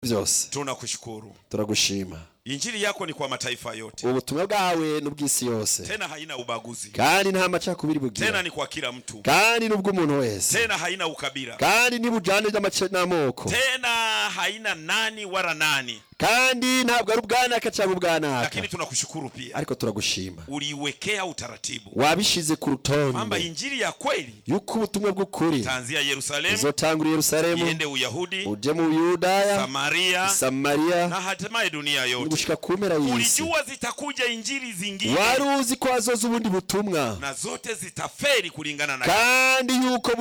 byose tunakushukuru. turagushima. Injili yako ni kwa mataifa yote. Ubutumwa bwawe n'ubw'isi yose. Tena haina ubaguzi. Kandi nta macakubiri bugira. Tena ni kwa kila mtu. Kandi nubwo umuntu wese. Tena haina ukabila. Kandi nibujane n'amoko. Tena haina nani wala nani. Kandi ntabwo ari ubwanaka cyangwa ubwanaka. Lakini tunakushukuru pia. Ariko turagushima. Uliwekea utaratibu. Wabishize ku rutonde. Kwamba injili ya kweli yuko ubutumwa bw'ukuri tanzia Yerusalemu, uzotangura Yerusalemu, iende Uyahudi, uje mu Yudaya, Samaria na hatimaye dunia yote. Gushika kumera y'isi. Ulijua zitakuja injili zingine. Wari uzi ko azoza ubundi butumwa. Na zote zitaferi kulingana na kandi yuko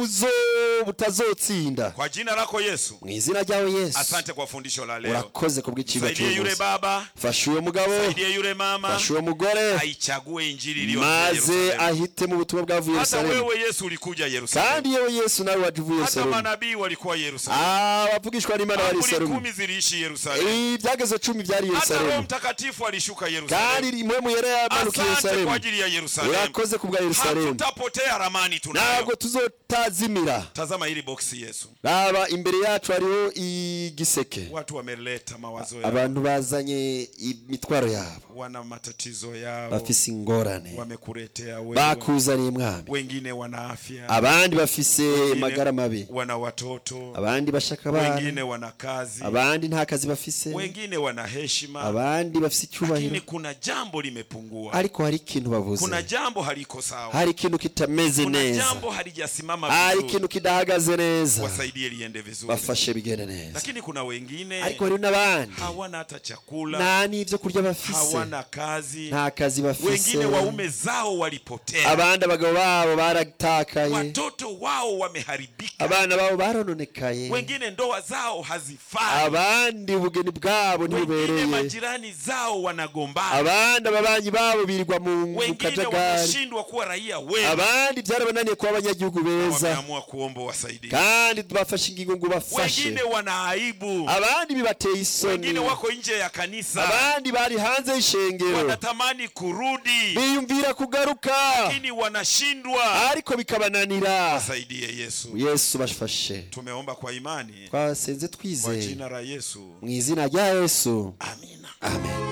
butazotsinda. Kwa jina lako Yesu. Mu izina ryawe Yesu. Asante kwa fundisho la leo. Urakoze kubw'icigwa cy'umunsi. Yule baba, fasha uwo mugabo, saidia yule mama, fasha uwo mugore, aichague injili iliyo maze ahite mu butumwa bwa Yerusalemu. Hata wewe Yesu ulikuja Yerusalemu. Kandi yewe Yesu nawe wavuye Yerusalemu. Hata manabii walikuwa Yerusalemu. Bavugishwa n'Imana bari Yerusalemu. 10 ziliishi Yerusalemu. Ibyagezo 10 byari Yerusalemu. Hata Roho Mtakatifu alishuka Yerusalemu. Kandi impwemu yera yamanuka Yerusalemu. Kwa ajili ya Yerusalemu. Urakoze kubwa Yerusalemu. Hatutapotea ramani tunayo. Ntabwo tuzotazimira. Tazama hili boksi Yesu. Raba imbere yacu hariho igiseke. Watu wameleta mawazo yao. Abantu bazanye imitwaro yabo. Wana matatizo yao. Bafise ingorane. Wamekuletea wewe. Bakuzaniye mwami. Wengine wana afya. Abandi bafise magara mabi. Wana watoto. Abandi bashaka bana. Wengine wana kazi. Abandi nta kazi bafise. Wengine wana heshima. Abandi bafise cyubahiro. Lakini kuna jambo limepungua. Ariko hari ikintu bavuze. Kuna jambo haliko sawa. Hari ikintu kitameze neza. Kuna jambo halijasimama vizuri. Hari ikintu kidahagaze neza. Wasaidie liende vizuri. Bafashe bigende neza. Lakini kuna wengine ariko hari n'abandi hawana hata chakula. Nani ivyo kurya bafise. Hawana kazi. Nta kazi bafise. Wengine waume zao walipotea. Abandi abagabo babo baratakaye. Watoto wao wameharibika. Abana babo barononekaye. Wengine ndoa zao hazifai. Abandi ubugeni bwabo ntibubereye. Wengine majirani zao wanagombana. Abandi ababanyi babo birirwa mu kajagari. Wengine wanashindwa kuwa raia wema. Abandi byarabananiye kuba abanyagihugu beza. Wameamua kuomba wasaidie. Kandi bafashe ingingo ngo bafashe. Wengine wana aibu. Abandi bibateye isoni. Wengine wako nje ya kanisa. Abandi bari hanze y'ishengero. Wanatamani kurudi. Biyumvira kugaruka. Lakini wanashindwa. Ariko bikabananira. Wasaidie Yesu. Yesu bashfashe. Tumeomba kwa imani. Twasenze twizeye. Kwa jina la Yesu. Mu izina rya Yesu. Amina. Amen.